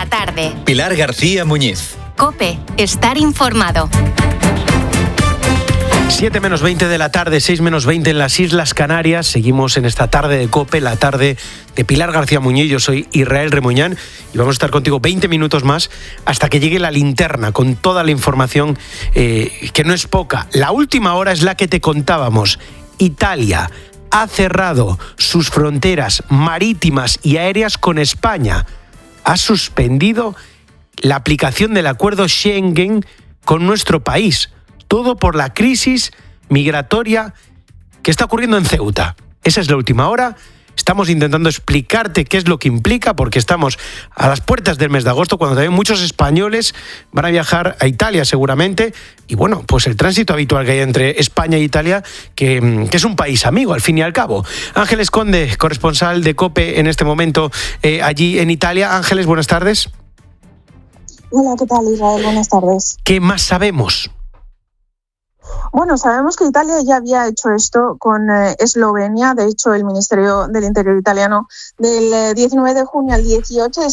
la tarde. Pilar García Muñiz. COPE, estar informado. 7 menos 20 de la tarde, 6 menos 20 en las Islas Canarias. Seguimos en esta tarde de COPE, la tarde de Pilar García Muñiz. Yo soy Israel Remuñán y vamos a estar contigo 20 minutos más hasta que llegue la linterna con toda la información, que no es poca. La última hora es la que te contábamos. Italia ha cerrado sus fronteras marítimas y aéreas con España. Ha suspendido la aplicación del acuerdo Schengen con nuestro país. Todo por la crisis migratoria que está ocurriendo en Ceuta. Esa es la última hora. Estamos intentando explicarte qué es lo que implica, porque estamos a las puertas del mes de agosto, cuando también muchos españoles van a viajar a Italia seguramente. Y bueno, pues el tránsito habitual que hay entre España e Italia, que es un país amigo, al fin y al cabo. Ángeles Conde, corresponsal de COPE en este momento allí en Italia. Ángeles, buenas tardes. Hola, ¿qué tal, Israel? Buenas tardes. ¿Qué más sabemos? Bueno, sabemos que Italia ya había hecho esto con Eslovenia. De hecho, el Ministerio del Interior italiano del 19 de junio al 18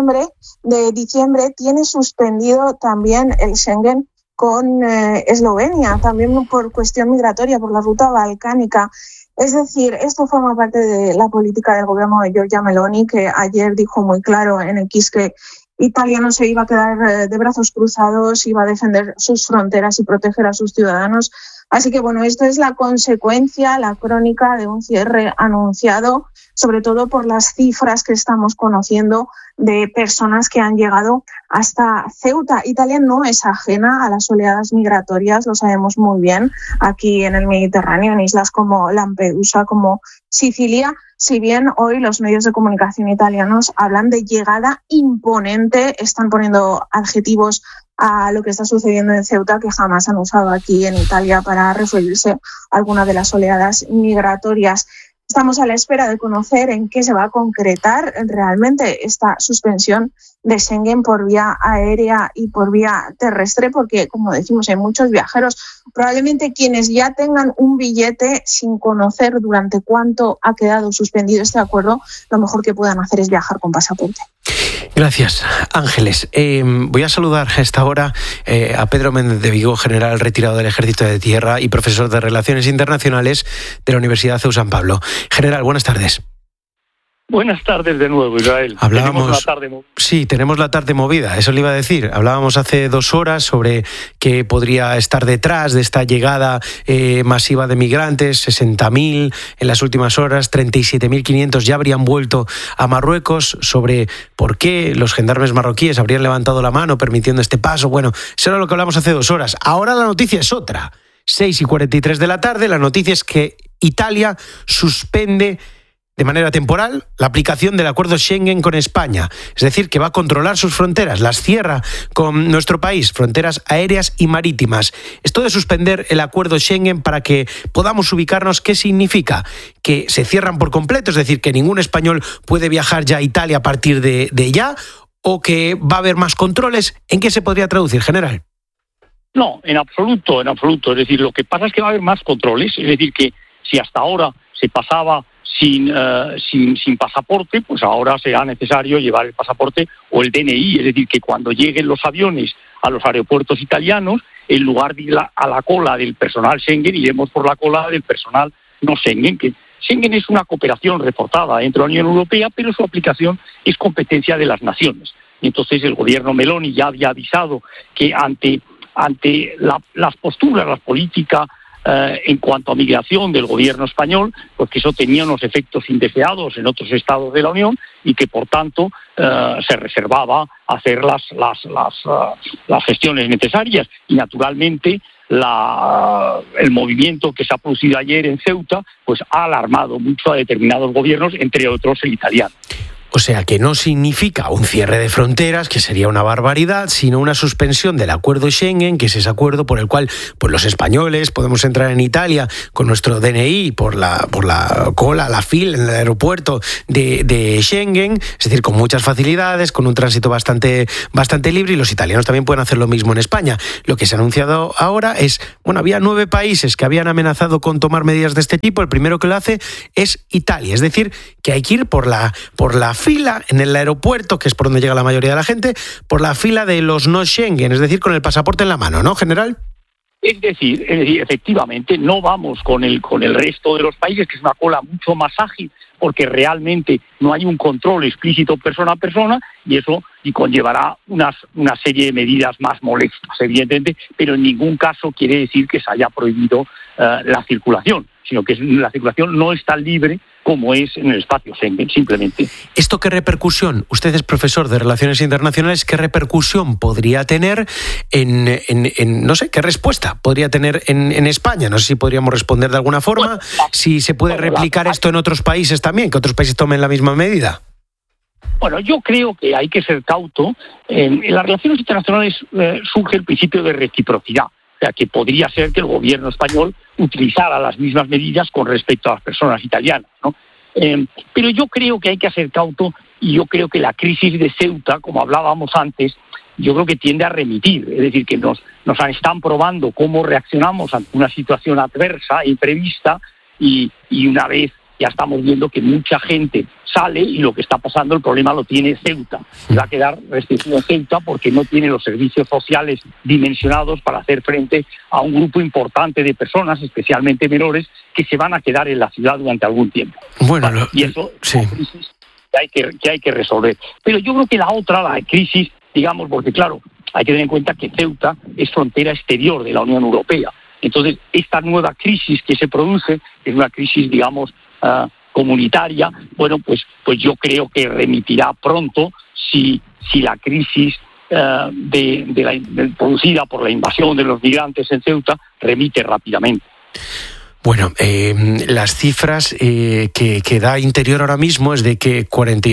de diciembre tiene suspendido también el Schengen con Eslovenia, también por cuestión migratoria, por la ruta balcánica. Es decir, esto forma parte de la política del gobierno de Giorgia Meloni, que ayer dijo muy claro en X que Italia no se iba a quedar de brazos cruzados, iba a defender sus fronteras y proteger a sus ciudadanos. Así que bueno, esto es la consecuencia, la crónica de un cierre anunciado, sobre todo por las cifras que estamos conociendo de personas que han llegado hasta Ceuta. Italia no es ajena a las oleadas migratorias, lo sabemos muy bien, aquí en el Mediterráneo, en islas como Lampedusa, como Sicilia. Si bien hoy los medios de comunicación italianos hablan de llegada imponente, están poniendo adjetivos a lo que está sucediendo en Ceuta que jamás han usado aquí en Italia para referirse a alguna de las oleadas migratorias. Estamos a la espera de conocer en qué se va a concretar realmente esta suspensión de Schengen por vía aérea y por vía terrestre, porque, como decimos, hay muchos viajeros, probablemente quienes ya tengan un billete sin conocer durante cuánto ha quedado suspendido este acuerdo, lo mejor que puedan hacer es viajar con pasaporte. Gracias, Ángeles. Voy a saludar a esta hora a Pedro Méndez de Vigo, general retirado del Ejército de Tierra y profesor de Relaciones Internacionales de la Universidad CEU San Pablo. General, buenas tardes. Buenas tardes de nuevo, Israel. Tenemos la tarde movida. Sí, tenemos la tarde movida, eso le iba a decir. Hablábamos hace 2 horas sobre qué podría estar detrás de esta llegada masiva de migrantes, 60.000 en las últimas horas, 37.500 ya habrían vuelto a Marruecos, sobre por qué los gendarmes marroquíes habrían levantado la mano permitiendo este paso. Bueno, eso era lo que hablamos hace 2 horas. Ahora la noticia es otra. 6:43 de la tarde, la noticia es que Italia suspende de manera temporal la aplicación del acuerdo Schengen con España. Es decir, que va a controlar sus fronteras, las cierra con nuestro país, fronteras aéreas y marítimas. Esto de suspender el acuerdo Schengen, para que podamos ubicarnos, ¿qué significa? ¿Que se cierran por completo? Es decir, que ningún español puede viajar ya a Italia a partir de ya, o que va a haber más controles. ¿En qué se podría traducir, general? No, en absoluto. Es decir, lo que pasa es que va a haber más controles. Es decir, que si hasta ahora se pasaba sin pasaporte, pues ahora será necesario llevar el pasaporte o el DNI. Es decir, que cuando lleguen los aviones a los aeropuertos italianos, en lugar de ir a la cola del personal Schengen, iremos por la cola del personal no Schengen. Que Schengen es una cooperación reportada entre la Unión Europea, pero su aplicación es competencia de las naciones. Y entonces el gobierno Meloni ya había avisado que ante las posturas, las políticas en cuanto a migración del gobierno español, pues que eso tenía unos efectos indeseados en otros estados de la Unión y que por tanto se reservaba hacer las gestiones necesarias. Y naturalmente el movimiento que se ha producido ayer en Ceuta pues ha alarmado mucho a determinados gobiernos, entre otros el italiano. O sea, que no significa un cierre de fronteras, que sería una barbaridad, sino una suspensión del acuerdo Schengen, que es ese acuerdo por el cual pues los españoles podemos entrar en Italia con nuestro DNI por la cola, la fila en el aeropuerto de Schengen, es decir, con muchas facilidades, con un tránsito bastante libre, y los italianos también pueden hacer lo mismo en España. Lo que se ha anunciado ahora es, bueno, había 9 países que habían amenazado con tomar medidas de este tipo. El primero que lo hace es Italia, es decir, que hay que ir por la fila en el aeropuerto, que es por donde llega la mayoría de la gente, por la fila de los no Schengen, es decir, con el pasaporte en la mano, ¿no, general? Es decir, efectivamente, no vamos con el resto de los países, que es una cola mucho más ágil, porque realmente no hay un control explícito persona a persona, y conllevará una serie de medidas más molestas, evidentemente, pero en ningún caso quiere decir que se haya prohibido la circulación, sino que la circulación no es tan libre como es en el espacio Schengen, simplemente. ¿Esto qué repercusión? Usted es profesor de Relaciones Internacionales, ¿qué repercusión podría tener no sé, qué respuesta podría tener en España? No sé si podríamos responder de alguna forma, si se puede replicar esto en otros países también, que otros países tomen la misma medida. Bueno, yo creo que hay que ser cauto. En las relaciones internacionales surge el principio de reciprocidad. O sea, que podría ser que el gobierno español utilizara las mismas medidas con respecto a las personas italianas, ¿no? Pero yo creo que hay que ser cauto, y yo creo que la crisis de Ceuta, como hablábamos antes, yo creo que tiende a remitir. Es decir, que nos están probando cómo reaccionamos ante una situación adversa e imprevista, y una vez ya estamos viendo que mucha gente sale, y lo que está pasando, el problema lo tiene Ceuta. Va a quedar restringido Ceuta porque no tiene los servicios sociales dimensionados para hacer frente a un grupo importante de personas, especialmente menores, que se van a quedar en la ciudad durante algún tiempo. Bueno, y eso sí. es una crisis que hay que resolver. Pero yo creo que la crisis, digamos, porque claro, hay que tener en cuenta que Ceuta es frontera exterior de la Unión Europea. Entonces, esta nueva crisis que se produce es una crisis, digamos, comunitaria. Bueno, pues yo creo que remitirá pronto si la crisis producida por la invasión de los migrantes en Ceuta remite rápidamente. Bueno, las cifras que da Interior ahora mismo es de que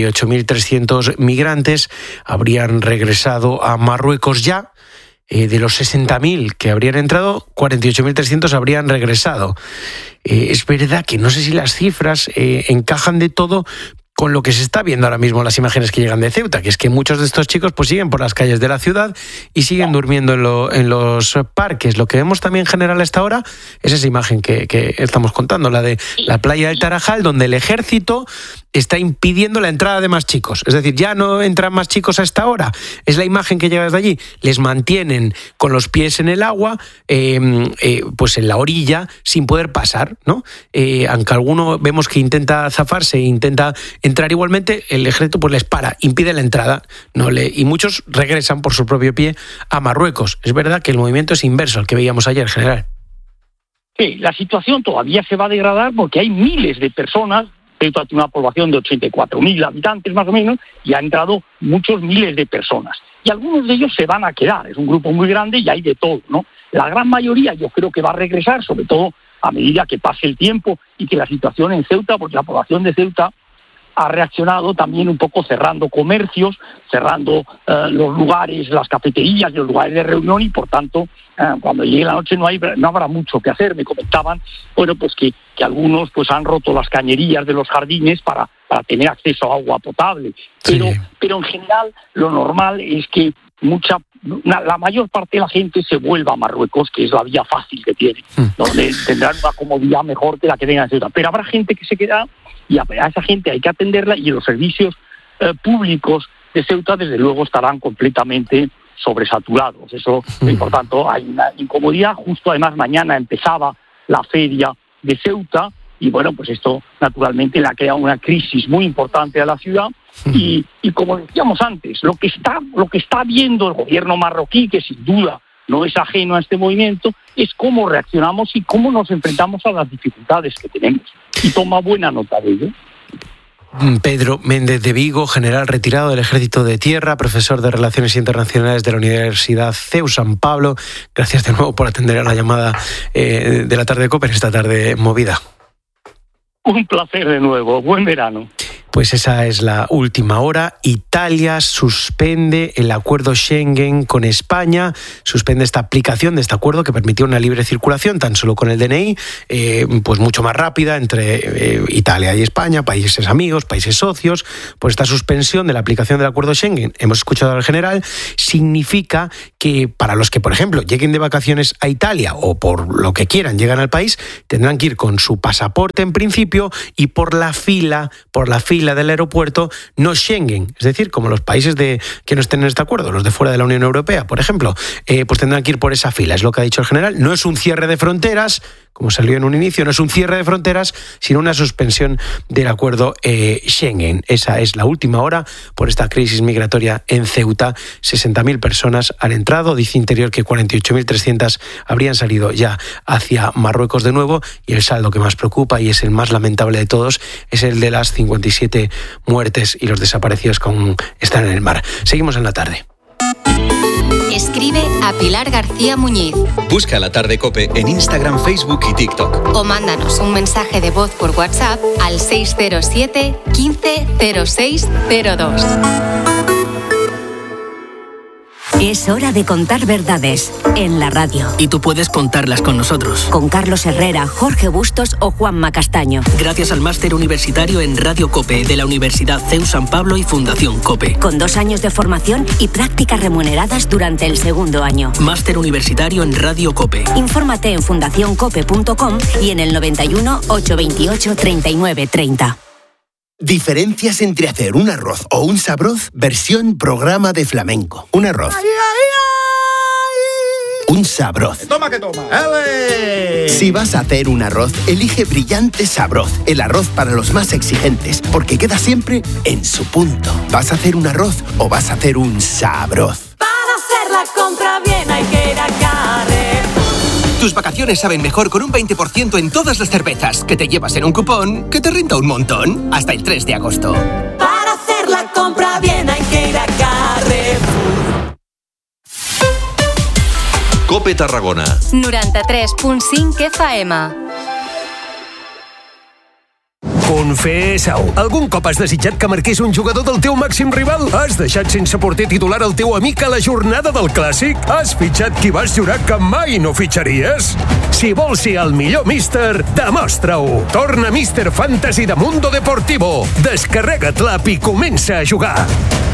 48.300 migrantes habrían regresado a Marruecos ya. De los 60.000 que habrían entrado, 48.300 habrían regresado. Es verdad que no sé si las cifras encajan de todo con lo que se está viendo ahora mismo, las imágenes que llegan de Ceuta, que es que muchos de estos chicos pues siguen por las calles de la ciudad y siguen durmiendo en los parques. Lo que vemos también en general a esta hora es esa imagen que estamos contando, la de la playa del Tarajal, donde el ejército está impidiendo la entrada de más chicos. Es decir, ya no entran más chicos a esta hora. Es la imagen que llega desde allí. Les mantienen con los pies en el agua, pues en la orilla, sin poder pasar, ¿no? Aunque alguno vemos que intenta zafarse, intenta entrar igualmente, el ejército pues les para, impide la entrada, y muchos regresan por su propio pie a Marruecos. Es verdad que el movimiento es inverso al que veíamos ayer, general. Sí, la situación todavía se va a degradar porque hay miles de personas. Ceuta tiene una población de 84.000 habitantes más o menos, y ha entrado muchos miles de personas. Y algunos de ellos se van a quedar, es un grupo muy grande y hay de todo, ¿no? La gran mayoría yo creo que va a regresar, sobre todo a medida que pase el tiempo y que la situación en Ceuta, porque la población de Ceuta ha reaccionado también un poco cerrando comercios, cerrando los lugares, las cafeterías, los lugares de reunión, y por tanto cuando llegue la noche no habrá mucho que hacer. Me comentaban, bueno, pues que algunos pues han roto las cañerías de los jardines para tener acceso a agua potable, pero en general lo normal es que la mayor parte de la gente se vuelva a Marruecos, que es la vía fácil que tiene, donde tendrán una comodidad mejor que la que tengan en Ceuta. Pero habrá gente que se queda, y a esa gente hay que atenderla, y los servicios públicos de Ceuta desde luego estarán completamente sobresaturados. Eso, y por tanto, hay una incomodidad. Justo además mañana empezaba la feria de Ceuta, y bueno, pues esto naturalmente le ha creado una crisis muy importante a la ciudad. Y como decíamos antes, lo que está viendo el gobierno marroquí, que sin duda no es ajeno a este movimiento, es cómo reaccionamos y cómo nos enfrentamos a las dificultades que tenemos. Y toma buena nota de ello. Pedro Méndez de Vigo, general retirado del Ejército de Tierra, profesor de Relaciones Internacionales de la Universidad CEU San Pablo. Gracias de nuevo por atender a la llamada de la tarde de COPE en esta tarde movida. Un placer de nuevo. Buen verano. Pues esa es la última hora. Italia suspende el acuerdo Schengen con España, suspende esta aplicación de este acuerdo que permitía una libre circulación tan solo con el DNI, pues mucho más rápida entre Italia y España, países amigos, países socios. Pues esta suspensión de la aplicación del acuerdo Schengen, hemos escuchado al general, significa que para los que, por ejemplo, lleguen de vacaciones a Italia o por lo que quieran llegan al país, tendrán que ir con su pasaporte en principio y por la fila del aeropuerto no Schengen, es decir, como los países que no estén en este acuerdo, los de fuera de la Unión Europea, por ejemplo, pues tendrán que ir por esa fila, es lo que ha dicho el general. No es un cierre de fronteras, como salió en un inicio, no es un cierre de fronteras, sino una suspensión del acuerdo Schengen. Esa es la última hora por esta crisis migratoria en Ceuta. 60.000 personas han entrado, dice Interior que 48.300 habrían salido ya hacia Marruecos de nuevo, y el saldo que más preocupa y es el más lamentable de todos es el de las 57 muertes y los desaparecidos que aún están en el mar. Seguimos en la tarde. Escribe a Pilar García Muñiz. Busca La Tarde COPE en Instagram, Facebook y TikTok. O mándanos un mensaje de voz por WhatsApp al 607 15 06 02. Es hora de contar verdades en la radio. Y tú puedes contarlas con nosotros. Con Carlos Herrera, Jorge Bustos o Juanma Castaño. Gracias al máster universitario en Radio COPE de la Universidad CEU San Pablo y Fundación COPE. Con 2 años de formación y prácticas remuneradas durante el segundo año. Máster universitario en Radio COPE. Infórmate en fundacioncope.com y en el 91 828 39 30. Diferencias entre hacer un arroz o un sabroz versión programa de flamenco. Un arroz. Un sabroz. Toma que toma. Si vas a hacer un arroz, elige Brillante Sabroz, el arroz para los más exigentes, porque queda siempre en su punto. ¿Vas a hacer un arroz o vas a hacer un sabroz? Para hacer la compra bien hay que ir a Carrefour. Tus vacaciones saben mejor con un 20% en todas las cervezas que te llevas en un cupón que te renta un montón hasta el 3 de agosto. Para hacer la compra bien hay que ir a Carrefour. COPE Tarragona 93.5 FM. Confessa-ho. Algun cop has desitjat que marqués un jugador del teu màxim rival? Has deixat sense porter titular el teu amic a la jornada del Clàssic? Has fitxat qui vas jurar que mai no fitxaries? Si vols ser el millor míster, demostra-ho. Torna Míster Fantasy de Mundo Deportivo. Descarrega't l'app i comença a jugar.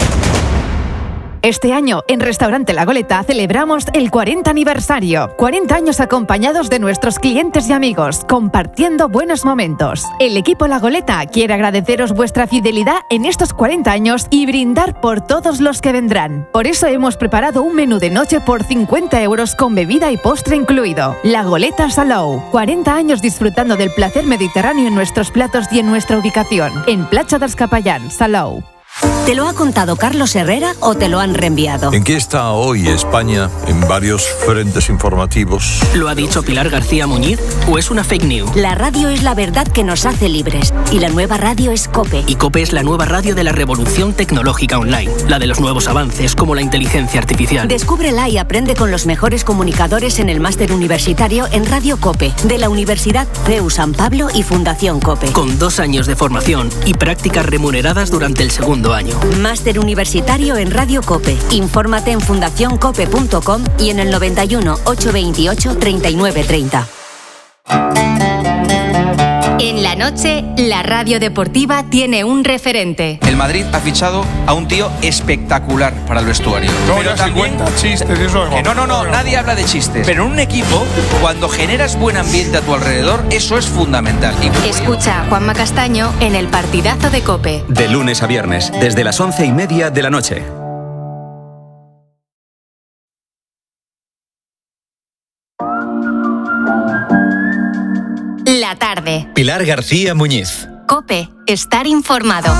Este año, en Restaurante La Goleta, celebramos el 40 aniversario. 40 años acompañados de nuestros clientes y amigos, compartiendo buenos momentos. El equipo La Goleta quiere agradeceros vuestra fidelidad en estos 40 años y brindar por todos los que vendrán. Por eso hemos preparado un menú de noche por 50 euros con bebida y postre incluido. La Goleta Salou. 40 años disfrutando del placer mediterráneo en nuestros platos y en nuestra ubicación. En Platja dels Capellans, Salou. ¿Te lo ha contado Carlos Herrera o te lo han reenviado? ¿En qué está hoy España en varios frentes informativos? ¿Lo ha dicho Pilar García Muñiz o es una fake news? La radio es la verdad que nos hace libres y la nueva radio es COPE. Y COPE es la nueva radio de la revolución tecnológica online, la de los nuevos avances como la inteligencia artificial. Descúbrela y aprende con los mejores comunicadores en el máster universitario en Radio COPE de la Universidad CEU San Pablo y Fundación COPE. Con 2 años de formación y prácticas remuneradas durante el segundo año. Máster universitario en Radio COPE. Infórmate en fundacioncope.com y en el 91 828 39 30. En la noche, la radio deportiva tiene un referente. El Madrid ha fichado a un tío espectacular para el vestuario. No, pero ya también, 50 chistes, eso que no, nadie habla de chistes. Pero en un equipo, cuando generas buen ambiente a tu alrededor, eso es fundamental. Escucha a Juanma Castaño en el partidazo de COPE. De lunes a viernes, desde las 11:30 de la noche. La tarde. Pilar García Muñiz. COPE. Estar informado.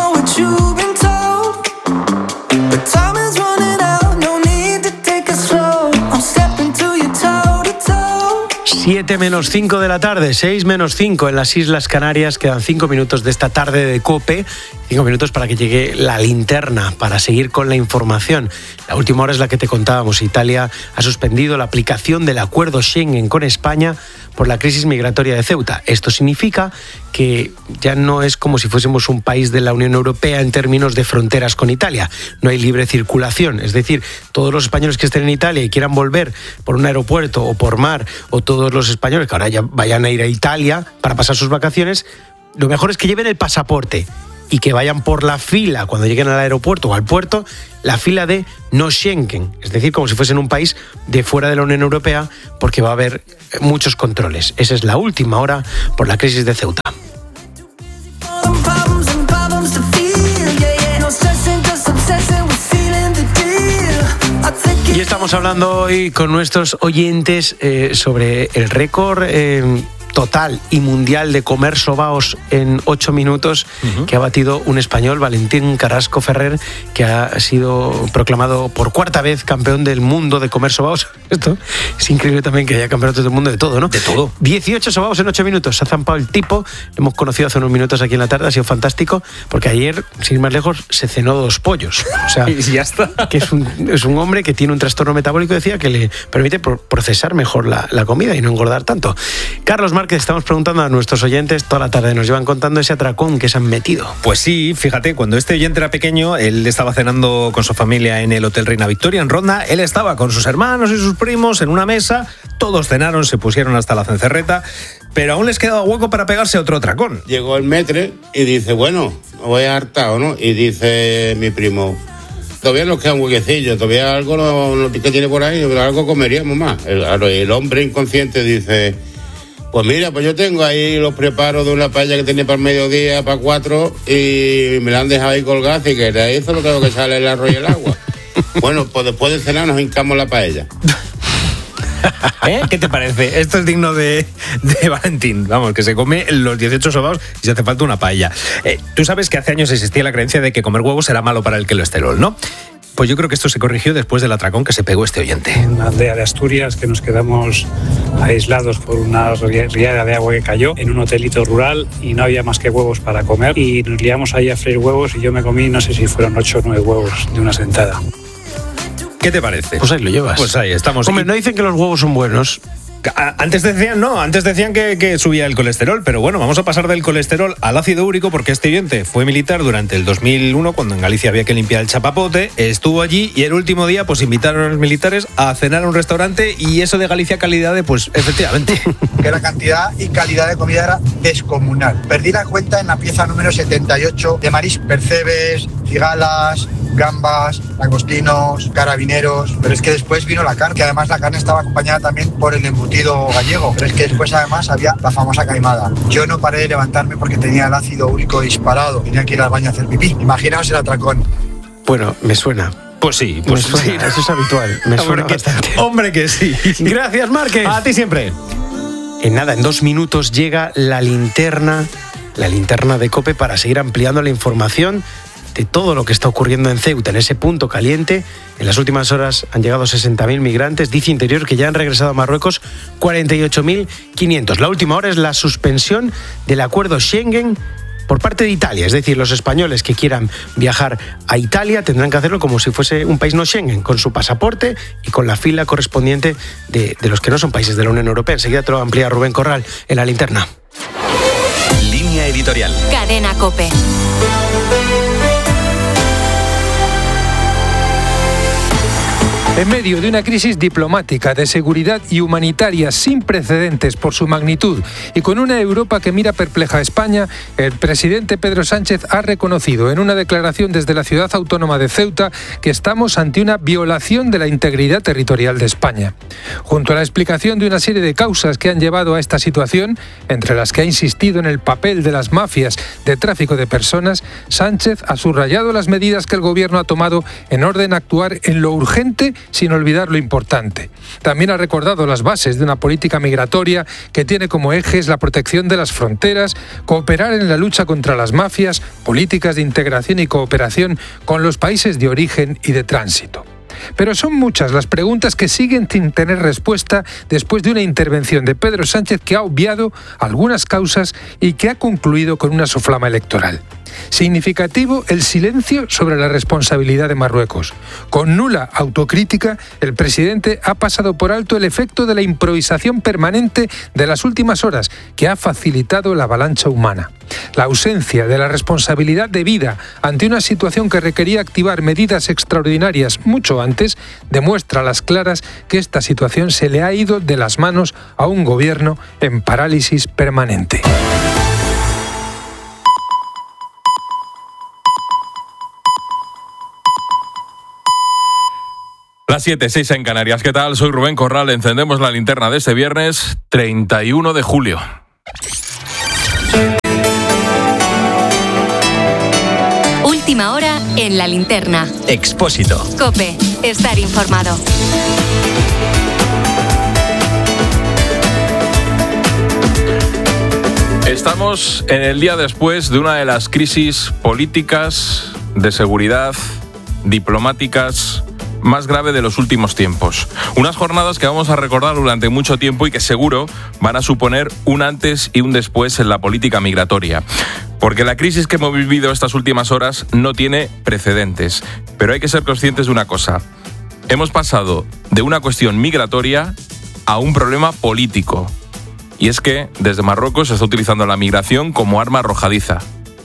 7 menos 5 de la tarde, 6 menos 5 en las Islas Canarias. Quedan 5 minutos de esta tarde de COPE. 5 minutos para que llegue la linterna, para seguir con la información. La última hora es la que te contábamos. Italia ha suspendido la aplicación del acuerdo Schengen con España por la crisis migratoria de Ceuta. Esto significa que ya no es como si fuésemos un país de la Unión Europea en términos de fronteras con Italia. No hay libre circulación. Es decir, todos los españoles que estén en Italia y quieran volver por un aeropuerto o por mar, o todos los españoles que ahora ya vayan a ir a Italia para pasar sus vacaciones, lo mejor es que lleven el pasaporte y que vayan por la fila cuando lleguen al aeropuerto o al puerto, la fila de no Schengen, es decir, como si fuesen un país de fuera de la Unión Europea, porque va a haber muchos controles. Esa es la última hora por la crisis de Ceuta. Y estamos hablando hoy con nuestros oyentes sobre el récord total y mundial de comer sobaos en 8 minutos que ha batido un español, Valentín Carrasco Ferrer, que ha sido proclamado por 4ª vez campeón del mundo de comer sobaos. Esto es increíble también, que haya campeonatos del mundo de todo, ¿no? De todo. 18 sobaos en 8 minutos. Se ha zampado el tipo. Lo hemos conocido hace unos minutos aquí en la tarde. Ha sido fantástico, porque ayer, sin ir más lejos, se cenó 2 pollos. O sea, y ya está. Que es un hombre que tiene un trastorno metabólico, decía, que le permite procesar mejor la comida y no engordar tanto. Carlos Márquez, estamos preguntando a nuestros oyentes toda la tarde. Nos llevan contando ese atracón que se han metido. Pues sí, fíjate, cuando este oyente era pequeño, él estaba cenando con su familia en el Hotel Reina Victoria, en Ronda. Él estaba con sus hermanos y sus primos en una mesa. Todos cenaron, se pusieron hasta la cencerreta, pero aún les quedaba hueco para pegarse otro atracón. Llegó el metre y dice, bueno, me voy a hartar, ¿o no? Y dice mi primo, todavía nos queda un huequecillo, todavía algo que tiene por ahí, pero algo comeríamos más. El hombre inconsciente dice, pues mira, pues yo tengo ahí los preparos de una paella que tenía para el mediodía, para 4, y me la han dejado ahí colgada, y que de eso lo tengo que sale el arroz y el agua. Bueno, pues después de cenar nos hincamos la paella. ¿Qué te parece? Esto es digno de Valentín. Vamos, que se come los 18 sobaos y se hace falta una paella. Tú sabes que hace años existía la creencia de que comer huevos era malo para el colesterol, ¿no? Pues yo creo que esto se corrigió después del atracón que se pegó este oyente. En una aldea de Asturias, que nos quedamos aislados por una riada de agua que cayó en un hotelito rural, y no había más que huevos para comer, y nos liamos ahí a freír huevos, y yo me comí, no sé si fueron 8 o 9 huevos de una sentada. ¿Qué te parece? Pues ahí lo llevas. Pues ahí estamos. Hombre, no dicen que los huevos son buenos. Antes decían que subía el colesterol, pero bueno, vamos a pasar del colesterol al ácido úrico, porque este oyente fue militar durante el 2001, cuando en Galicia había que limpiar el chapapote, estuvo allí y el último día pues invitaron a los militares a cenar a un restaurante, y eso de Galicia calidad de, pues efectivamente. Que la cantidad y calidad de comida era descomunal. Perdí la cuenta en la pieza número 78 de mariscos, percebes, cigalas, gambas, langostinos, carabineros, pero es que después vino la carne, que además la carne estaba acompañada también por el embutido gallego, pero es que después además había la famosa caimada. Yo no paré de levantarme porque tenía el ácido úrico disparado, tenía que ir al baño a hacer pipí. Imaginaos el atracón. Bueno, me suena. Pues sí, pues me suena, sí. Eso es habitual, me suena bastante. Hombre que sí. Gracias, Márquez. A ti siempre. En nada, en 2 minutos llega la linterna de COPE, para seguir ampliando la información de todo lo que está ocurriendo en Ceuta, en ese punto caliente. En las últimas horas han llegado 60.000 migrantes. Dice Interior que ya han regresado a Marruecos 48.500. La última hora es la suspensión del acuerdo Schengen por parte de Italia. Es decir, los españoles que quieran viajar a Italia tendrán que hacerlo como si fuese un país no Schengen, con su pasaporte y con la fila correspondiente de los que no son países de la Unión Europea. Enseguida te lo amplía Rubén Corral en la linterna. Línea editorial. Cadena COPE. En medio de una crisis diplomática, de seguridad y humanitaria sin precedentes por su magnitud, y con una Europa que mira perpleja a España, el presidente Pedro Sánchez ha reconocido en una declaración desde la ciudad autónoma de Ceuta que estamos ante una violación de la integridad territorial de España. Junto a la explicación de una serie de causas que han llevado a esta situación, entre las que ha insistido en el papel de las mafias de tráfico de personas, Sánchez ha subrayado las medidas que el gobierno ha tomado en orden a actuar en lo urgente, sin olvidar lo importante. También ha recordado las bases de una política migratoria que tiene como ejes la protección de las fronteras, cooperar en la lucha contra las mafias, políticas de integración y cooperación con los países de origen y de tránsito. Pero son muchas las preguntas que siguen sin tener respuesta después de una intervención de Pedro Sánchez que ha obviado algunas causas y que ha concluido con una soflama electoral. Significativo el silencio sobre la responsabilidad de Marruecos. Con nula autocrítica, el presidente ha pasado por alto el efecto de la improvisación permanente de las últimas horas, que ha facilitado la avalancha humana. La ausencia de la responsabilidad debida ante una situación que requería activar medidas extraordinarias mucho antes demuestra a las claras que esta situación se le ha ido de las manos a un gobierno en parálisis permanente. Las 7:06 en Canarias. ¿Qué tal? Soy Rubén Corral. Encendemos la linterna de este viernes 31 de julio. Última hora en la linterna. Expósito. COPE. Estar informado. Estamos en el día después de una de las crisis políticas, de seguridad, diplomáticas más grave de los últimos tiempos. Unas jornadas que vamos a recordar durante mucho tiempo y que seguro van a suponer un antes y un después en la política migratoria. Porque la crisis que hemos vivido estas últimas horas no tiene precedentes. Pero hay que ser conscientes de una cosa. Hemos pasado de una cuestión migratoria a un problema político. Y es que desde Marruecos se está utilizando la migración como arma arrojadiza.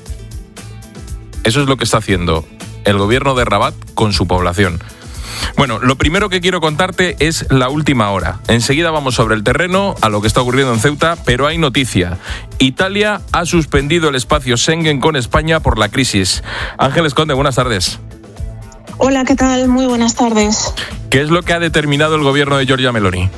Eso es lo que está haciendo el gobierno de Rabat con su población. Bueno, lo primero que quiero contarte es la última hora. Enseguida vamos sobre el terreno, a lo que está ocurriendo en Ceuta, pero hay noticia. Italia ha suspendido el espacio Schengen con España por la crisis. Ángeles Conde, buenas tardes. Hola, ¿qué tal? Muy buenas tardes. ¿Qué es lo que ha determinado el gobierno de Giorgia Meloni?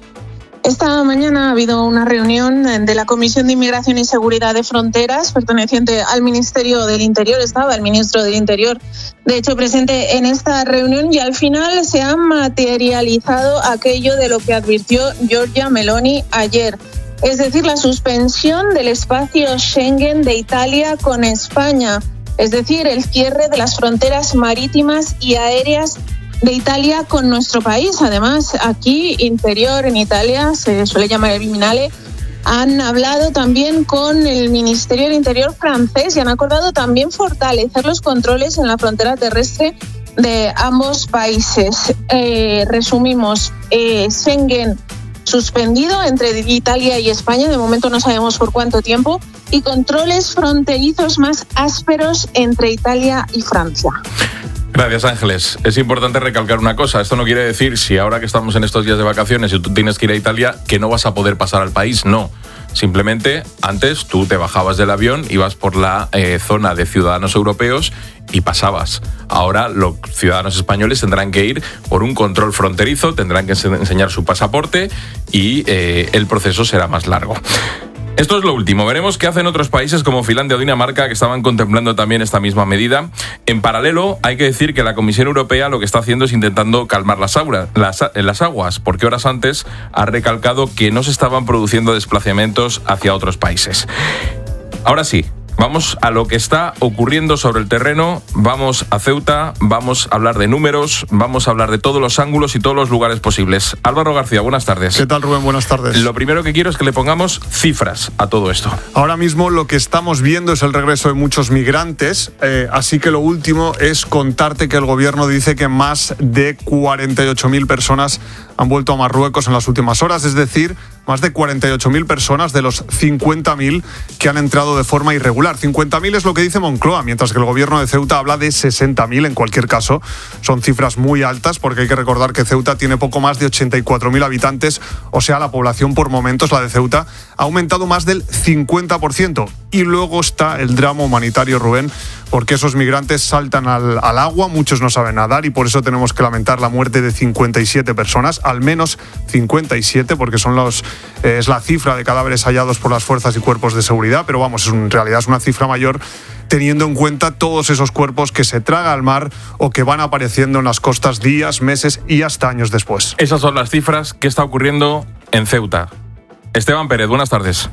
Esta mañana ha habido una reunión de la Comisión de Inmigración y Seguridad de Fronteras, perteneciente al Ministerio del Interior. Estaba el ministro del Interior, de hecho, presente en esta reunión, y al final se ha materializado aquello de lo que advirtió Giorgia Meloni ayer. Es decir, la suspensión del espacio Schengen de Italia con España. Es decir, el cierre de las fronteras marítimas y aéreas de Italia con nuestro país. Además, aquí, interior, en Italia, se suele llamar el Viminale, han hablado también con el Ministerio del Interior francés y han acordado también fortalecer los controles en la frontera terrestre de ambos países. Resumimos, Schengen suspendido entre Italia y España, de momento no sabemos por cuánto tiempo, y controles fronterizos más ásperos entre Italia y Francia. Gracias, Ángeles. Es importante recalcar una cosa. Esto no quiere decir, si ahora que estamos en estos días de vacaciones y tú tienes que ir a Italia, que no vas a poder pasar al país. No. Simplemente, antes tú te bajabas del avión, ibas por la zona de ciudadanos europeos y pasabas. Ahora los ciudadanos españoles tendrán que ir por un control fronterizo, tendrán que enseñar su pasaporte y el proceso será más largo. Esto es lo último. Veremos qué hacen otros países como Finlandia o Dinamarca, que estaban contemplando también esta misma medida. En paralelo, hay que decir que la Comisión Europea lo que está haciendo es intentando calmar las aguas, porque horas antes ha recalcado que no se estaban produciendo desplazamientos hacia otros países. Ahora sí, vamos a lo que está ocurriendo sobre el terreno, vamos a Ceuta, vamos a hablar de números, vamos a hablar de todos los ángulos y todos los lugares posibles. Álvaro García, buenas tardes. ¿Qué tal, Rubén? Buenas tardes. Lo primero que quiero es que le pongamos cifras a todo esto. Ahora mismo lo que estamos viendo es el regreso de muchos migrantes, así que lo último es contarte que el gobierno dice que más de 48.000 personas han vuelto a Marruecos en las últimas horas, es decir, más de 48.000 personas de los 50.000 que han entrado de forma irregular. 50.000 es lo que dice Moncloa, mientras que el gobierno de Ceuta habla de 60.000. En cualquier caso, son cifras muy altas, porque hay que recordar que Ceuta tiene poco más de 84.000 habitantes, o sea, la población por momentos, la de Ceuta, ha aumentado más del 50%. Y luego está el drama humanitario, Rubén, porque esos migrantes saltan al agua, muchos no saben nadar y por eso tenemos que lamentar la muerte de 57 personas, al menos 57, porque es la cifra de cadáveres hallados por las fuerzas y cuerpos de seguridad, pero vamos, en realidad es una cifra mayor teniendo en cuenta todos esos cuerpos que se traga al mar o que van apareciendo en las costas días, meses y hasta años después. Esas son las cifras que está ocurriendo en Ceuta. Esteban Pérez, buenas tardes.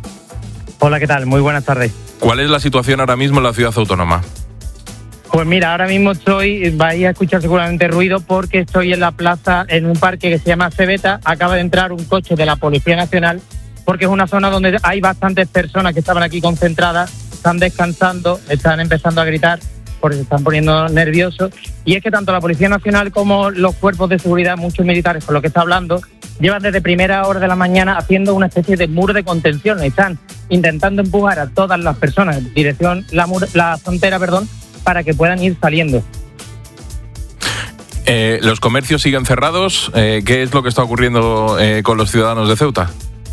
Hola, ¿qué tal? Muy buenas tardes. ¿Cuál es la situación ahora mismo en la ciudad autónoma? Pues mira, ahora mismo vais a escuchar seguramente ruido porque estoy en la plaza, en un parque que se llama Cebeta. Acaba de entrar un coche de la Policía Nacional porque es una zona donde hay bastantes personas que estaban aquí concentradas están descansando, están empezando a gritar porque se están poniendo nerviosos. Y es que tanto la Policía Nacional como los cuerpos de seguridad, muchos militares con lo que está hablando, llevan desde primera hora de la mañana haciendo una especie de muro de contención. Están intentando empujar a todas las personas en dirección la frontera, para que puedan ir saliendo. ¿Los comercios siguen cerrados? ¿Qué es lo que está ocurriendo con los ciudadanos de Ceuta?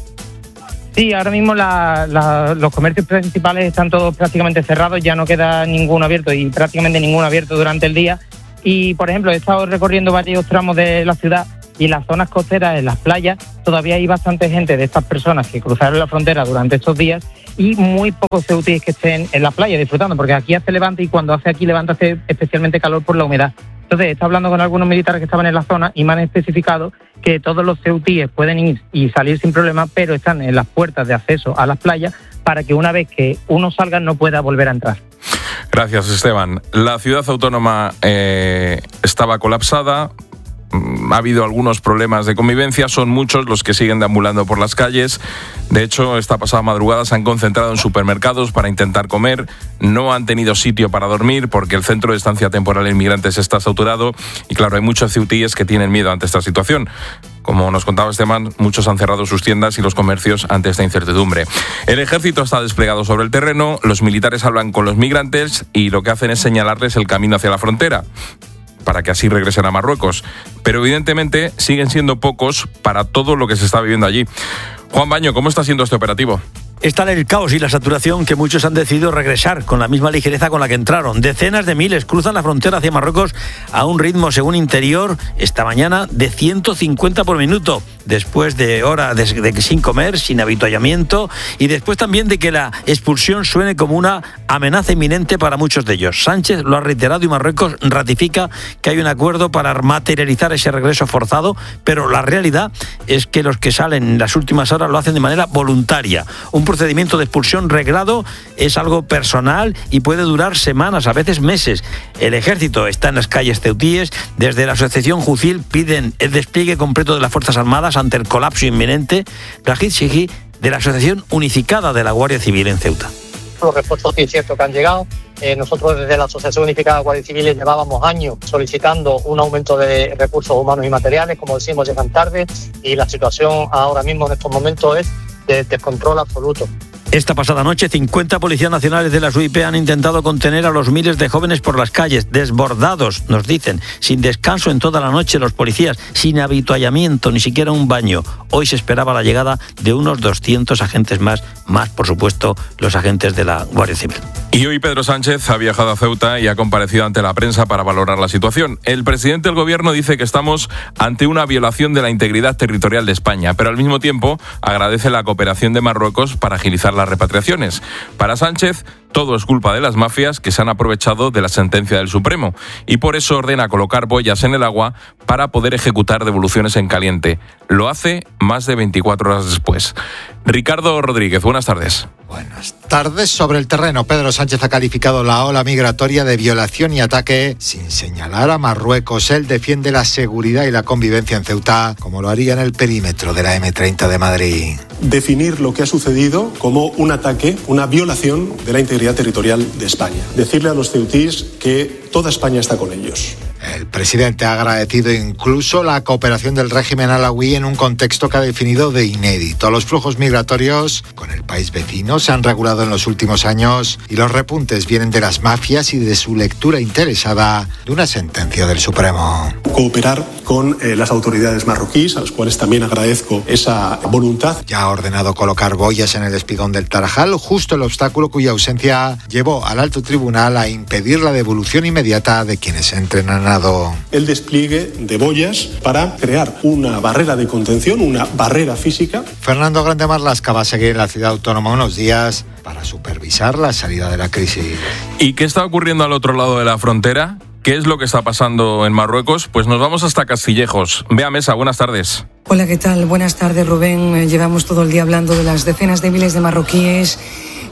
Sí, ahora mismo los comercios principales están todos prácticamente cerrados, ya no queda ninguno abierto y prácticamente ninguno abierto durante el día. Y, por ejemplo, he estado recorriendo varios tramos de la ciudad y en las zonas costeras, en las playas, todavía hay bastante gente de estas personas que cruzaron la frontera durante estos días y muy pocos ceutíes que estén en la playa disfrutando, porque aquí hace levante y cuando hace aquí levante hace especialmente calor por la humedad. Entonces, está hablando con algunos militares que estaban en la zona y me han especificado que todos los ceutíes pueden ir y salir sin problema, pero están en las puertas de acceso a las playas para que una vez que uno salga no pueda volver a entrar. Gracias, Esteban. La ciudad autónoma estaba colapsada. Ha habido algunos problemas de convivencia, son muchos los que siguen deambulando por las calles. De hecho, esta pasada madrugada se han concentrado en supermercados para intentar comer. No han tenido sitio para dormir porque el centro de estancia temporal de inmigrantes está saturado. Y claro, hay muchos ceutíes que tienen miedo ante esta situación. Como nos contaba Esteban, muchos han cerrado sus tiendas y los comercios ante esta incertidumbre. El ejército está desplegado sobre el terreno, los militares hablan con los migrantes y lo que hacen es señalarles el camino hacia la frontera, para que así regresen a Marruecos. Pero evidentemente siguen siendo pocos para todo lo que se está viviendo allí. Juan Baño, ¿cómo está siendo este operativo? Está en el caos y la saturación que muchos han decidido regresar con la misma ligereza con la que entraron. Decenas de miles cruzan la frontera hacia Marruecos a un ritmo, según Interior, esta mañana de 150 por minuto, después de horas de sin comer, sin avituallamiento y después también de que la expulsión suene como una amenaza inminente para muchos de ellos. Sánchez lo ha reiterado y Marruecos ratifica que hay un acuerdo para materializar ese regreso forzado, pero la realidad es que los que salen en las últimas horas lo hacen de manera voluntaria. Un procedimiento de expulsión reglado es algo personal y puede durar semanas, a veces meses. El ejército está en las calles ceutíes. Desde la asociación Jucil piden el despliegue completo de las Fuerzas Armadas ante el colapso inminente. Rajid Shigi, de la Asociación Unificada de la Guardia Civil en Ceuta. Los refuerzos sí es cierto que han llegado. Nosotros desde la Asociación Unificada de Guardia Civil llevábamos años solicitando un aumento de recursos humanos y materiales. Como decimos, llegan tarde y la situación ahora mismo en estos momentos es de descontrol absoluto. Esta pasada noche, 50 policías nacionales de la SUIP han intentado contener a los miles de jóvenes por las calles, desbordados, nos dicen, sin descanso en toda la noche los policías, sin avituallamiento, ni siquiera un baño. Hoy se esperaba la llegada de unos 200 agentes más por supuesto los agentes de la Guardia Civil. Y hoy Pedro Sánchez ha viajado a Ceuta y ha comparecido ante la prensa para valorar la situación. El presidente del gobierno dice que estamos ante una violación de la integridad territorial de España, pero al mismo tiempo agradece la cooperación de Marruecos para agilizar las repatriaciones. Para Sánchez, todo es culpa de las mafias que se han aprovechado de la sentencia del Supremo y por eso ordena colocar boyas en el agua para poder ejecutar devoluciones en caliente. Lo hace más de 24 horas después. Ricardo Rodríguez, buenas tardes. Buenas tardes. Sobre el terreno, Pedro Sánchez ha calificado la ola migratoria de violación y ataque sin señalar a Marruecos. Él defiende la seguridad y la convivencia en Ceuta, como lo haría en el perímetro de la M30 de Madrid. Definir lo que ha sucedido como un ataque, una violación de la integridad territorial de España. Decirle a los ceutíes que toda España está con ellos. El presidente ha agradecido incluso la cooperación del régimen alauí en un contexto que ha definido de inédito. Los flujos migratorios con el país vecino se han regulado en los últimos años y los repuntes vienen de las mafias y de su lectura interesada de una sentencia del Supremo. Cooperar con las autoridades marroquíes, a las cuales también agradezco esa voluntad. Ya ha ordenado colocar boyas en el espigón del Tarajal, justo el obstáculo cuya ausencia llevó al alto tribunal a impedir la devolución inmediata de quienes entren a nado. El despliegue de boyas para crear una barrera de contención, una barrera física. Fernando Grande Marlasca va a seguir en la ciudad autónoma unos días para supervisar la salida de la crisis. ¿Y qué está ocurriendo al otro lado de la frontera? ¿Qué es lo que está pasando en Marruecos? Pues nos vamos hasta Castillejos. Bea Mesa, buenas tardes. Hola, ¿qué tal? Buenas tardes, Rubén. Llevamos todo el día hablando de las decenas de miles de marroquíes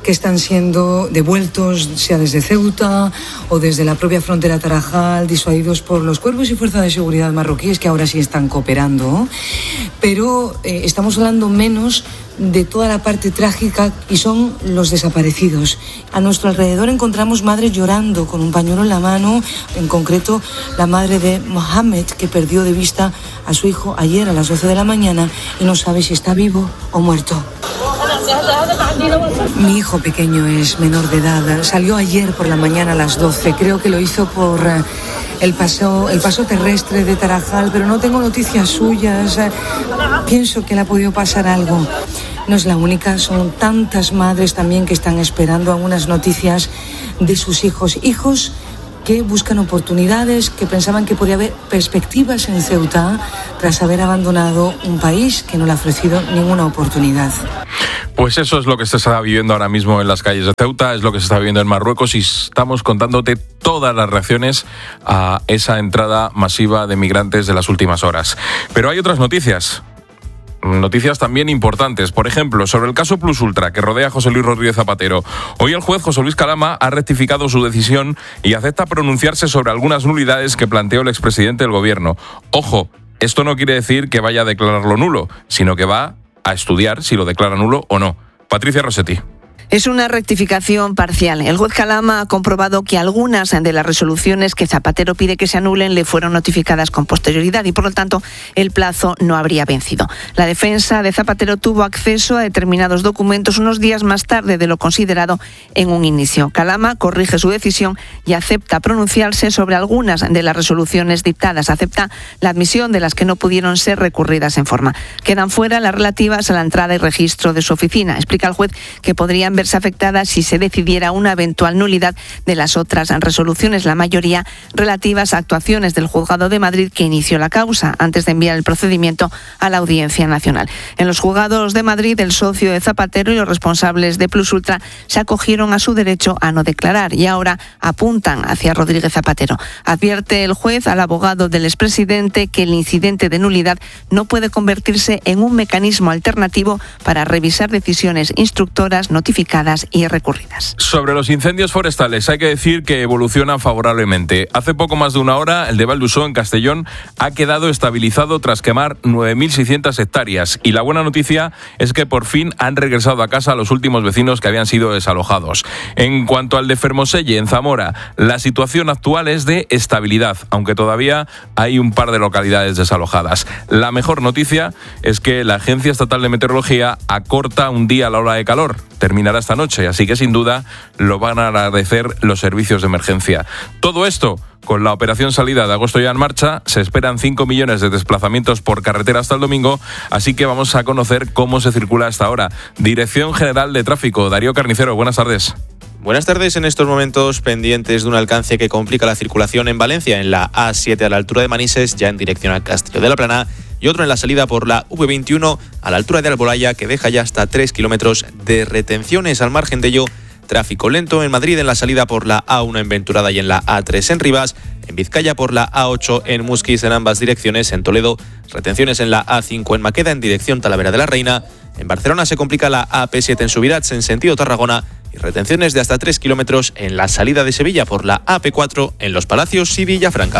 que están siendo devueltos, sea desde Ceuta o desde la propia frontera Tarajal, disuadidos por los cuerpos y fuerzas de seguridad marroquíes que ahora sí están cooperando. Pero estamos hablando menos de toda la parte trágica y son los desaparecidos. A nuestro alrededor encontramos madres llorando con un pañuelo en la mano, en concreto la madre de Mohamed, que perdió de vista a su hijo ayer a las 12 de la mañana y no sabe si está vivo o muerto. Mi hijo pequeño es menor de edad, salió ayer por la mañana a las 12, creo que lo hizo por el paso terrestre de Tarajal, pero no tengo noticias suyas. Pienso que le ha podido pasar algo. No es la única, son tantas madres también que están esperando algunas noticias de sus hijos. Hijos que buscan oportunidades, que pensaban que podía haber perspectivas en Ceuta tras haber abandonado un país que no le ha ofrecido ninguna oportunidad. Pues eso es lo que se está viviendo ahora mismo en las calles de Ceuta, es lo que se está viviendo en Marruecos y estamos contándote todas las reacciones a esa entrada masiva de migrantes de las últimas horas. Pero hay otras noticias también importantes. Por ejemplo, sobre el caso Plus Ultra que rodea a José Luis Rodríguez Zapatero. Hoy el juez José Luis Calama ha rectificado su decisión y acepta pronunciarse sobre algunas nulidades que planteó el expresidente del gobierno. Ojo, esto no quiere decir que vaya a declararlo nulo, sino que va a estudiar si lo declara nulo o no. Patricia Rossetti. Es una rectificación parcial. El juez Calama ha comprobado que algunas de las resoluciones que Zapatero pide que se anulen le fueron notificadas con posterioridad y, por lo tanto, el plazo no habría vencido. La defensa de Zapatero tuvo acceso a determinados documentos unos días más tarde de lo considerado en un inicio. Calama corrige su decisión y acepta pronunciarse sobre algunas de las resoluciones dictadas. Acepta la admisión de las que no pudieron ser recurridas en forma. Quedan fuera las relativas a la entrada y registro de su oficina. Explica el juez que podrían verse afectadas si se decidiera una eventual nulidad de las otras resoluciones, la mayoría relativas a actuaciones del Juzgado de Madrid que inició la causa antes de enviar el procedimiento a la Audiencia Nacional. En los juzgados de Madrid, el socio de Zapatero y los responsables de Plus Ultra se acogieron a su derecho a no declarar y ahora apuntan hacia Rodríguez Zapatero. Advierte el juez al abogado del expresidente que el incidente de nulidad no puede convertirse en un mecanismo alternativo para revisar decisiones instructoras notificadas y recurridas. Sobre los incendios forestales hay que decir que evolucionan favorablemente. Hace poco más de una hora el de Valdusó en Castellón ha quedado estabilizado tras quemar 9.600 hectáreas y la buena noticia es que por fin han regresado a casa los últimos vecinos que habían sido desalojados. En cuanto al de Fermoselle en Zamora, la situación actual es de estabilidad, aunque todavía hay un par de localidades desalojadas. La mejor noticia es que la Agencia Estatal de Meteorología acorta un día la ola de calor. Terminará esta noche, así que sin duda lo van a agradecer los servicios de emergencia. Todo esto con la operación salida de agosto ya en marcha, se esperan 5 millones de desplazamientos por carretera hasta el domingo, así que vamos a conocer cómo se circula hasta ahora. Dirección General de Tráfico, Darío Carnicero, buenas tardes. Buenas tardes, en estos momentos pendientes de un alcance que complica la circulación en Valencia, en la A7 a la altura de Manises, ya en dirección al Castillo de la Plana, y otro en la salida por la V21 a la altura de Alboraya, que deja ya hasta 3 kilómetros de retenciones. Al margen de ello, tráfico lento en Madrid en la salida por la A1 en Venturada y en la A3 en Rivas, en Vizcaya por la A8 en Musquis en ambas direcciones, en Toledo, retenciones en la A5 en Maqueda en dirección Talavera de la Reina, en Barcelona se complica la AP7 en Subirats en sentido Tarragona y retenciones de hasta 3 kilómetros en la salida de Sevilla por la AP4 en Los Palacios y Villafranca.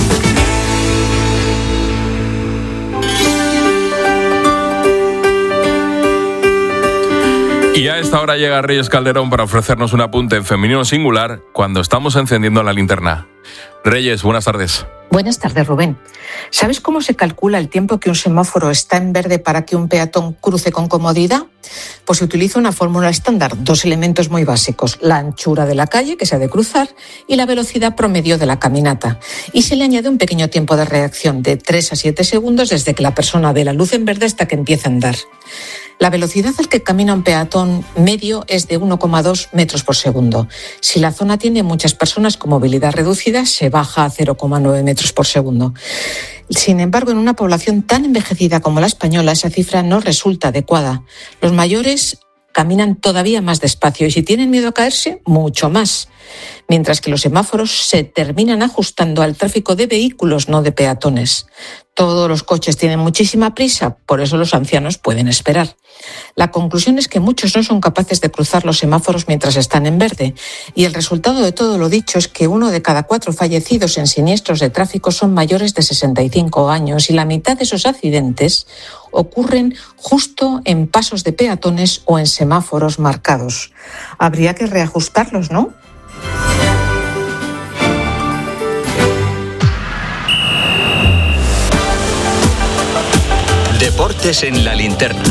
Y a esta hora llega Reyes Calderón para ofrecernos un apunte en femenino singular cuando estamos encendiendo la linterna. Reyes, buenas tardes. Buenas tardes, Rubén. ¿Sabes cómo se calcula el tiempo que un semáforo está en verde para que un peatón cruce con comodidad? Pues se utiliza una fórmula estándar, 2 elementos muy básicos, la anchura de la calle que se ha de cruzar y la velocidad promedio de la caminata. Y se le añade un pequeño tiempo de reacción de 3 a 7 segundos desde que la persona dé la luz en verde hasta que empieza a andar. La velocidad al que camina un peatón medio es de 1,2 metros por segundo. Si la zona tiene muchas personas con movilidad reducida, se baja a 0,9 metros por segundo. Sin embargo, en una población tan envejecida como la española, esa cifra no resulta adecuada. Los mayores caminan todavía más despacio y si tienen miedo a caerse, mucho más. mientras que los semáforos se terminan ajustando al tráfico de vehículos, no de peatones. Todos los coches tienen muchísima prisa, por eso los ancianos pueden esperar. La conclusión es que muchos no son capaces de cruzar los semáforos mientras están en verde, y el resultado de todo lo dicho es que 1 de cada 4 fallecidos en siniestros de tráfico son mayores de 65 años y la mitad de esos accidentes ocurren justo en pasos de peatones o en semáforos marcados. Habría que reajustarlos, ¿no? Deportes en la linterna.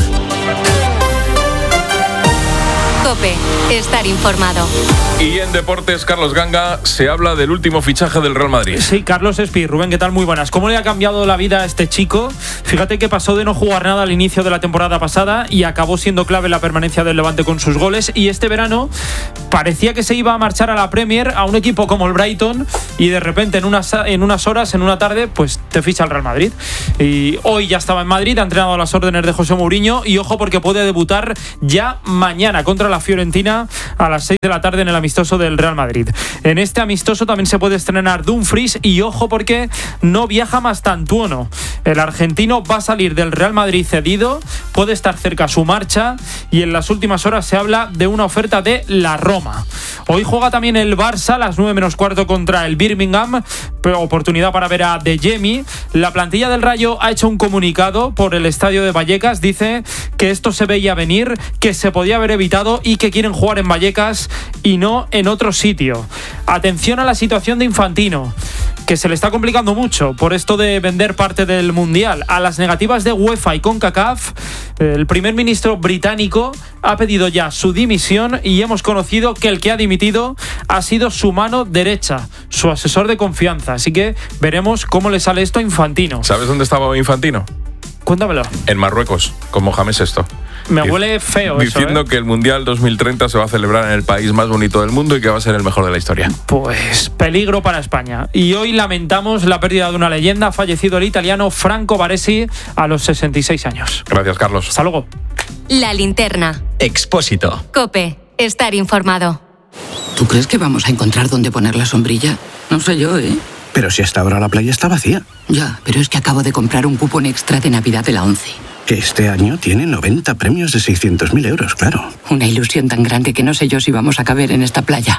COPE, estar informado. Y en deportes, Carlos Ganga, se habla del último fichaje del Real Madrid. Sí, Carlos Espi. Rubén, ¿qué tal? Muy buenas. ¿Cómo le ha cambiado la vida a este chico? Fíjate que pasó de no jugar nada al inicio de la temporada pasada y acabó siendo clave en la permanencia del Levante con sus goles, y este verano parecía que se iba a marchar a la Premier, a un equipo como el Brighton, y de repente en unas horas, en una tarde, pues te ficha el Real Madrid. Y hoy ya estaba en Madrid, ha entrenado a las órdenes de José Mourinho, y ojo porque puede debutar ya mañana contra la Fiorentina a las 6 de la tarde en el amistoso del Real Madrid. En este amistoso también se puede estrenar Dumfries, y ojo porque no viaja Mastantuono. El argentino va a salir del Real Madrid cedido, puede estar cerca su marcha, y en las últimas horas se habla de una oferta de la Roma. Hoy juega también el Barça a las 9:15 contra el Birmingham, oportunidad para ver a De Jemi. La plantilla del Rayo ha hecho un comunicado por el estadio de Vallecas, dice que esto se veía venir, que se podía haber evitado y que quieren jugar en Vallecas y no en otro sitio. Atención a la situación de Infantino, que se le está complicando mucho por esto de vender parte del Mundial. A las negativas de UEFA y CONCACAF, el primer ministro británico ha pedido ya su dimisión, y hemos conocido que el que ha dimitido ha sido su mano derecha, su asesor de confianza. Así que veremos cómo le sale esto a Infantino. ¿Sabes dónde estaba Infantino? Cuéntamelo. En Marruecos, con Mohamed VI. Me huele feo diciendo eso, que el Mundial 2030 se va a celebrar en el país más bonito del mundo y que va a ser el mejor de la historia. Pues peligro para España. Y hoy lamentamos la pérdida de una leyenda. Ha fallecido el italiano Franco Baresi a los 66 años. Gracias, Carlos. Hasta luego. La linterna. Expósito. COPE, estar informado. ¿Tú crees que vamos a encontrar dónde poner la sombrilla? No sé yo, ¿eh? Pero si hasta ahora la playa está vacía. Ya, pero es que acabo de comprar un cupón extra de Navidad de la ONCE. Que este año tiene 90 premios de 600.000 euros, claro. Una ilusión tan grande que no sé yo si vamos a caber en esta playa.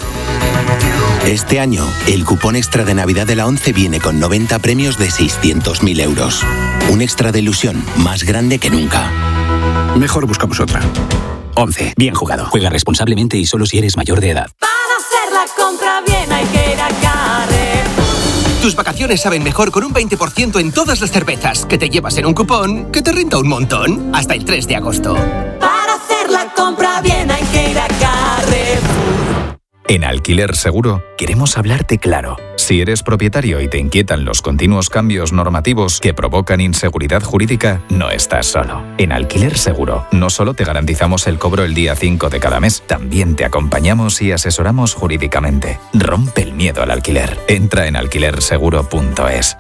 Este año, el cupón extra de Navidad de la ONCE viene con 90 premios de 600.000 euros. Un extra de ilusión más grande que nunca. Mejor buscamos otra. ONCE, bien jugado. Juega responsablemente y solo si eres mayor de edad. Para hacer la compra bien hay que ir a Carrefour. Tus vacaciones saben mejor con un 20% en todas las cervezas que te llevas en un cupón que te renta un montón. Hasta el 3 de agosto. Para hacer la compra bien hay que ir a Carrefour. En Alquiler Seguro queremos hablarte claro. Si eres propietario y te inquietan los continuos cambios normativos que provocan inseguridad jurídica, no estás solo. En Alquiler Seguro no solo te garantizamos el cobro el día 5 de cada mes, también te acompañamos y asesoramos jurídicamente. Rompe el miedo al alquiler. Entra en alquilerseguro.es.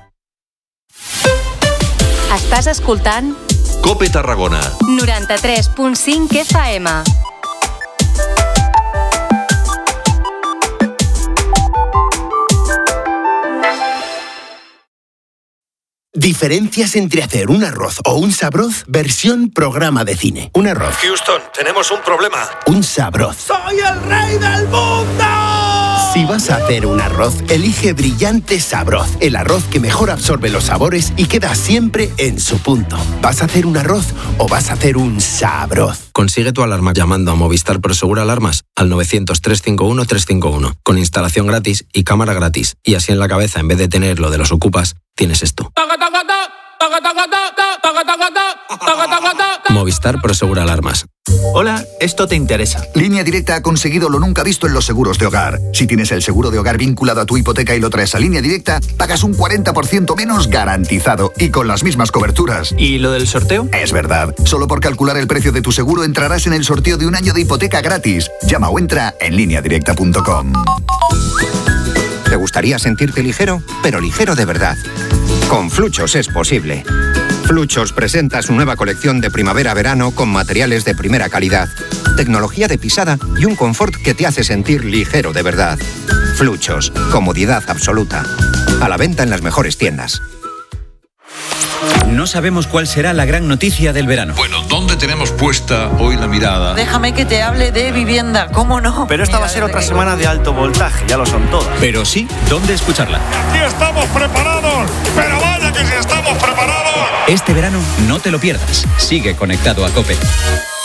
Estàs escoltant COPE Tarragona 93.5 FM. Diferencias entre hacer un arroz o un sabroz, versión programa de cine. Un arroz. Houston, tenemos un problema. Un sabroz. ¡Soy el rey del mundo! Si vas a hacer un arroz, elige Brillante Sabroz, el arroz que mejor absorbe los sabores y queda siempre en su punto. ¿Vas a hacer un arroz o vas a hacer un sabroz? Consigue tu alarma llamando a Movistar Prosegur Alarmas al 900-351-351, con instalación gratis y cámara gratis. Y así en la cabeza, en vez de tener lo de los ocupas, tienes esto. Movistar Prosegur Alarmas. Hola, esto te interesa. Línea Directa ha conseguido lo nunca visto en los seguros de hogar. Si tienes el seguro de hogar vinculado a tu hipoteca y lo traes a Línea Directa, pagas un 40% menos garantizado y con las mismas coberturas. ¿Y lo del sorteo? Es verdad. Solo por calcular el precio de tu seguro entrarás en el sorteo de un año de hipoteca gratis. Llama o entra en lineadirecta.com. ¿Te gustaría sentirte ligero? Pero ligero de verdad. Con Fluchos es posible. Fluchos presenta su nueva colección de primavera-verano con materiales de primera calidad, tecnología de pisada y un confort que te hace sentir ligero de verdad. Fluchos, comodidad absoluta. A la venta en las mejores tiendas. No sabemos cuál será la gran noticia del verano. Bueno, ¿dónde tenemos puesta hoy la mirada? Déjame que te hable de vivienda, ¿cómo no? Pero esta va a ser otra semana de alto voltaje, ya lo son todas. Pero sí, ¿dónde escucharla? Aquí estamos preparados, pero vaya que si estamos preparados. Este verano no te lo pierdas. Sigue conectado a COPE.